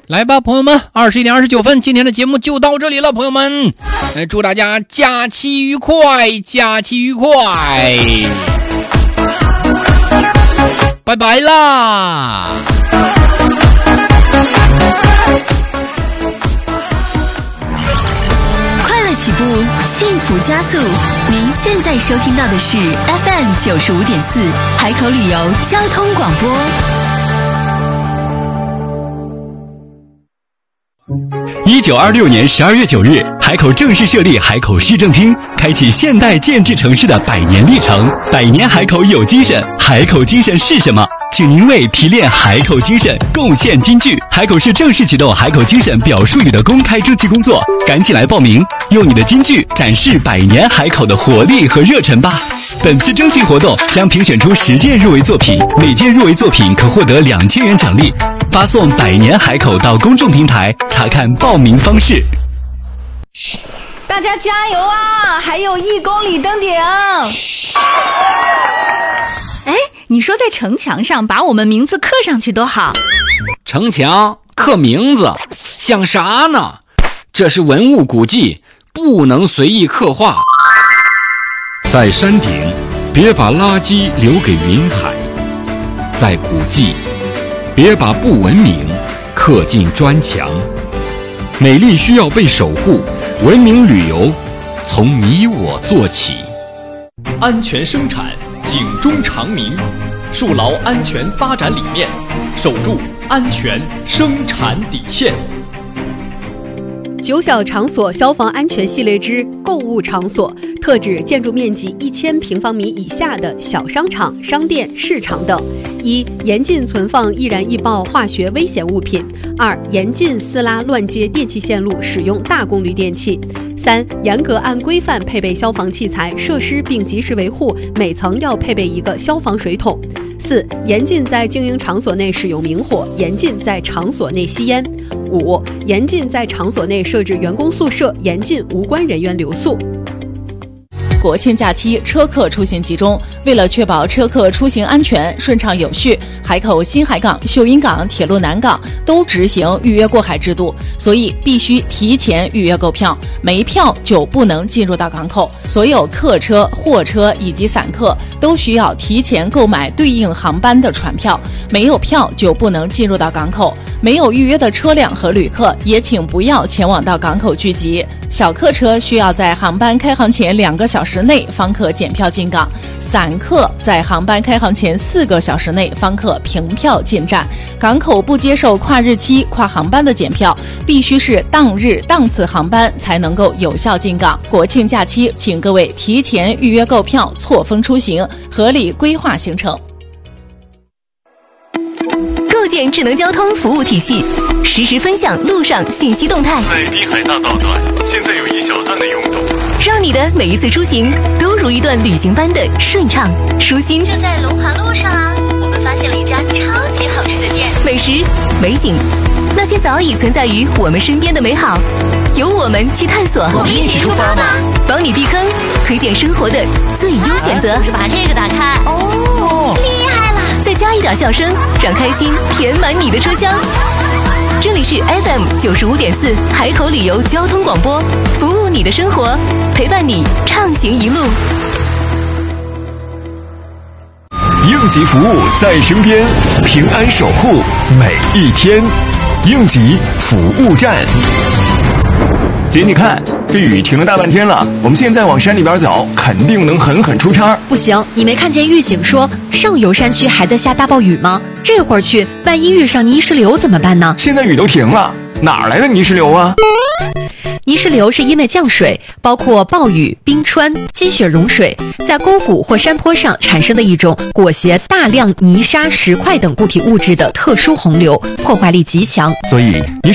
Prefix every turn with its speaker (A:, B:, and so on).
A: 来吧，朋友们，21点29分，今天的节目就到这里了，朋友们，祝大家假期愉快，假期愉快，拜拜啦！
B: 快乐起步，幸福加速。您现在收听到的是 FM 95.4海口旅游交通广播。
C: 1926年12月9日，海口正式设立海口市政厅，开启现代建制城市的100年历程。100年海口有精神，海口精神是什么？请您为提炼海口精神贡献金句。海口市正式启动海口精神表述语的公开征集工作，赶紧来报名，用你的金句展示100年海口的活力和热忱吧。本次征集活动将评选出10件入围作品，每件入围作品可获得2000元奖励。发送100年海口到公众平台查看报名方式。
D: 大家加油啊！还有1公里登顶。哎，你说在城墙上把我们名字刻上去多好。
A: 城墙刻名字想啥呢？这是文物古迹，不能随意刻画。
E: 在山顶别把垃圾留给云海，在古迹别把不文明刻进砖墙。美丽需要被守护，文明旅游从你我做起。
F: 安全生产，警钟长鸣，树牢安全发展理念，守住安全生产底线。
G: 9小场所消防安全系列之购物场所，特指建筑面积1000平方米以下的小商场、商店、市场等。1、严禁存放易燃易爆化学危险物品。2、严禁私拉乱接电气线路，使用大功率电器。3、严格按规范配备消防器材设施并及时维护，每层要配备1个消防水桶。4、严禁在经营场所内使用明火，严禁在场所内吸烟。5、严禁在场所内设置员工宿舍，严禁无关人员留宿。
H: 国庆假期车客出行集中，为了确保车客出行安全顺畅有序，海口新海港、秀英港、铁路南港都执行预约过海制度，所以必须提前预约购票，没票就不能进入到港口。所有客车、货车以及散客都需要提前购买对应航班的船票，没有票就不能进入到港口。没有预约的车辆和旅客也请不要前往到港口聚集。小客车需要在航班开航前2个小时内方可检票进港，散客在航班开航前4个小时内方可凭票进站。港口不接受跨日期、跨航班的检票，必须是当日当次航班才能够有效进港。国庆假期，请各位提前预约购票，错峰出行，合理规划行程。
B: 构建智能交通服务体系，实时分享路上信息动态。
I: 在滨海大道段，现在有1小段的拥堵，
B: 让你的每一次出行都如一段旅行般的顺畅舒心。
J: 就在龙华路上啊，我们发现了一家超级好吃的店，
B: 美食、美景，那些早已存在于我们身边的美好，由我们去探索。
J: 我们一起出发吧，
B: 帮你避坑，推荐生活的最优选择。
J: 就是把这个打开。哦，厉害了！
B: 再加一点笑声，让开心填满你的车厢。这里是 FM 95.4海口旅游交通广播，服务你的生活，陪伴你畅行一路。
C: 应急服务在身边，平安守护每一天。应急服务站。姐，你看这雨停了大半天了，我们现在往山里边走，肯定能狠狠出差。
K: 不行，你没看见预警说上游山区还在下大暴雨吗？这会儿去，万一遇上泥石流怎么办呢？
C: 现在雨都停了，哪来的泥石流啊？
K: 泥石流是因为降水，包括暴雨、冰川、积雪融水，在沟谷或山坡上产生的一种裹挟大量泥沙、石块等固体物质的特殊洪流，破坏力极强。
C: 所以泥